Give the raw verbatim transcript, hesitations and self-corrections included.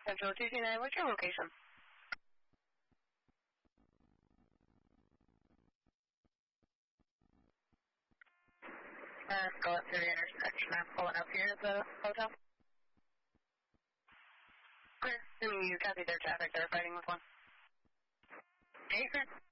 Central two two nine, what's your location? Uh, go up to the intersection. I'm pulling up here at the hotel. Clear. Assuming you copied their traffic, they're fighting with one. Okay, clear.